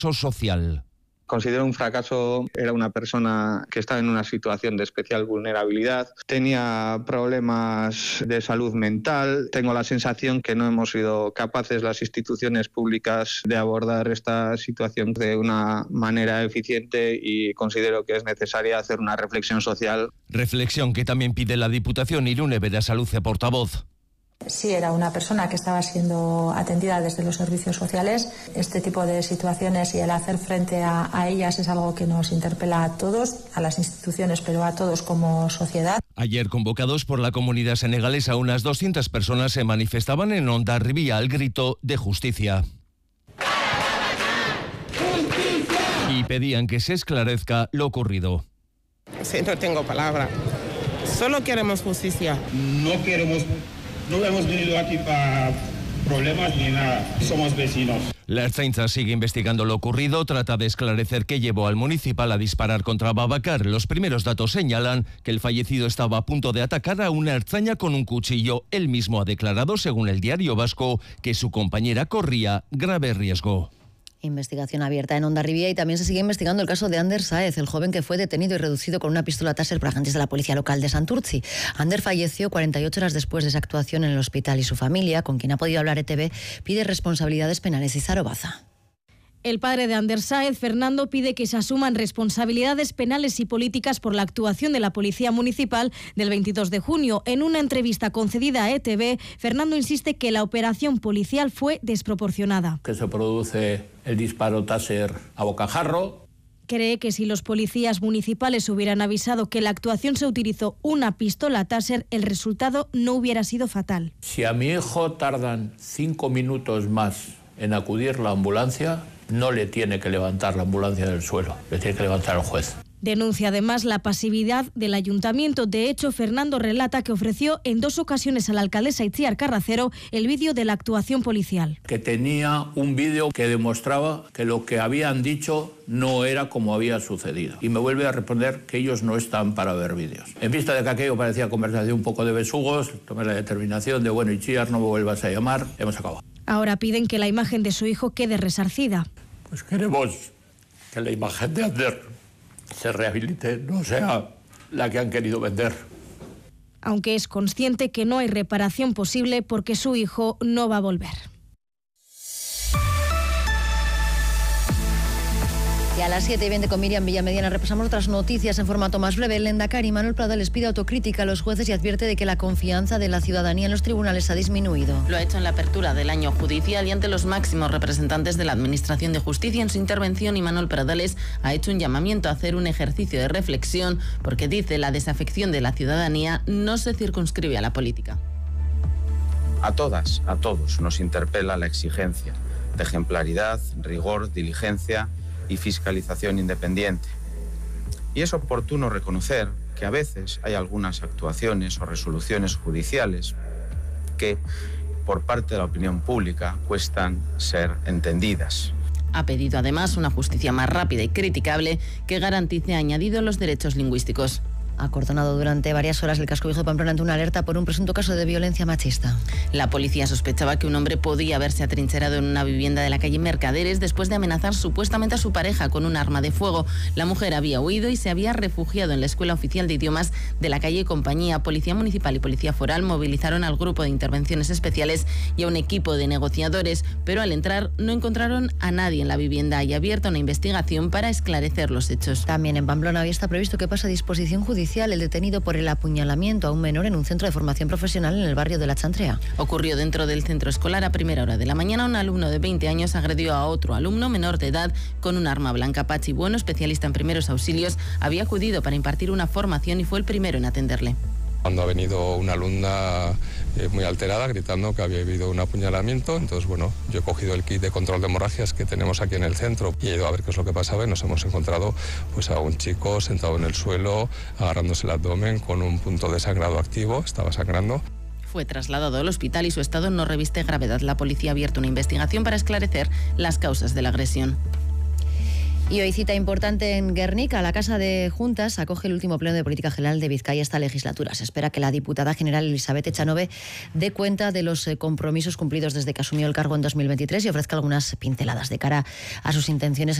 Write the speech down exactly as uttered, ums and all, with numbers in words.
social. Considero un fracaso, era una persona que estaba en una situación de especial vulnerabilidad, tenía problemas de salud mental. Tengo la sensación que no hemos sido capaces las instituciones públicas de abordar esta situación de una manera eficiente y considero que es necesaria hacer una reflexión social. Reflexión que también pide la Diputación. Irune Berasaluce, portavoz. Sí, era una persona que estaba siendo atendida desde los servicios sociales. Este tipo de situaciones y el hacer frente a, a ellas es algo que nos interpela a todos, a las instituciones, pero a todos como sociedad. Ayer, convocados por la comunidad senegalesa, unas doscientas personas se manifestaban en Hondarribia al grito de justicia. ¡Justicia! Y pedían que se esclarezca lo ocurrido. Sí, no tengo palabra. Solo queremos justicia. No queremos... No hemos venido aquí para problemas ni nada, somos vecinos. La Ertzaintza sigue investigando lo ocurrido, trata de esclarecer qué llevó al municipal a disparar contra Babacar. Los primeros datos señalan que el fallecido estaba a punto de atacar a una ertzaina con un cuchillo. Él mismo ha declarado, según el Diario Vasco, que su compañera corría grave riesgo. Investigación abierta en Hondarribia y también se sigue investigando el caso de Ander Sáez, el joven que fue detenido y reducido con una pistola Taser por agentes de la policía local de Santurtzi. Ander falleció cuarenta y ocho horas después de esa actuación en el hospital y su familia, con quien ha podido hablar E T V, pide responsabilidades penales. Izaro Baza. El padre de Ander Sáez, Fernando, pide que se asuman responsabilidades penales y políticas por la actuación de la Policía Municipal del veintidós de junio. En una entrevista concedida a E T V, Fernando insiste que la operación policial fue desproporcionada. Que se produce el disparo Taser a bocajarro. Cree que si los policías municipales hubieran avisado que la actuación se utilizó una pistola Taser, el resultado no hubiera sido fatal. Si a mi hijo tardan cinco minutos más en acudir la ambulancia, no le tiene que levantar la ambulancia del suelo, le tiene que levantar el juez. Denuncia además la pasividad del ayuntamiento. De hecho, Fernando relata que ofreció en dos ocasiones a la alcaldesa Itziar Carracero el vídeo de la actuación policial. Que tenía un vídeo que demostraba que lo que habían dicho no era como había sucedido. Y me vuelve a responder que ellos no están para ver vídeos. En vista de que aquello parecía conversación un poco de besugos, tomé la determinación de, bueno, Itziar, no me vuelvas a llamar, hemos acabado. Ahora piden que la imagen de su hijo quede resarcida. Pues queremos que la imagen de Ander se rehabilite, no sea la que han querido vender. Aunque es consciente que no hay reparación posible porque su hijo no va a volver. Y a las siete y veinte con Miriam Villamediana repasamos otras noticias en formato más breve. El lehendakari Manuel Prada les pide autocrítica a los jueces y advierte de que la confianza de la ciudadanía en los tribunales ha disminuido. Lo ha hecho en la apertura del año judicial y ante los máximos representantes de la Administración de Justicia. En su intervención, Imanol Pradales ha hecho un llamamiento a hacer un ejercicio de reflexión porque dice la desafección de la ciudadanía no se circunscribe a la política. A todas, a todos nos interpela la exigencia de ejemplaridad, rigor, diligencia y fiscalización independiente. Y es oportuno reconocer que a veces hay algunas actuaciones o resoluciones judiciales que, por parte de la opinión pública, cuestan ser entendidas. Ha pedido además una justicia más rápida y criticable que garantice, añadido, los derechos lingüísticos. Ha acordonado durante varias horas el casco viejo de Pamplona ante una alerta por un presunto caso de violencia machista. La policía sospechaba que un hombre podía haberse atrincherado en una vivienda de la calle Mercaderes después de amenazar supuestamente a su pareja con un arma de fuego. La mujer había huido y se había refugiado en la Escuela Oficial de Idiomas de la calle Compañía. Policía Municipal y Policía Foral movilizaron al Grupo de Intervenciones Especiales y a un equipo de negociadores, pero al entrar no encontraron a nadie en la vivienda y abierta una investigación para esclarecer los hechos. También en Pamplona había está previsto que pase a disposición judicial el detenido por el apuñalamiento a un menor en un centro de formación profesional en el barrio de La Chantrea. Ocurrió dentro del centro escolar a primera hora de la mañana. Un alumno de veinte años agredió a otro alumno menor de edad con un arma blanca. Pachi Bueno, especialista en primeros auxilios, había acudido para impartir una formación y fue el primero en atenderle. Cuando ha venido una alumna eh, muy alterada, gritando que había habido un apuñalamiento, entonces bueno, yo he cogido el kit de control de hemorragias que tenemos aquí en el centro y he ido a ver qué es lo que pasaba y nos hemos encontrado pues a un chico sentado en el suelo, agarrándose el abdomen con un punto de sangrado activo, estaba sangrando. Fue trasladado al hospital y su estado no reviste gravedad. La policía ha abierto una investigación para esclarecer las causas de la agresión. Y hoy cita importante en Guernica. La Casa de Juntas acoge el último pleno de política general de Vizcaya esta legislatura. Se espera que la diputada general Elizabeth Echanove dé cuenta de los compromisos cumplidos desde que asumió el cargo en dos mil veintitrés y ofrezca algunas pinceladas de cara a sus intenciones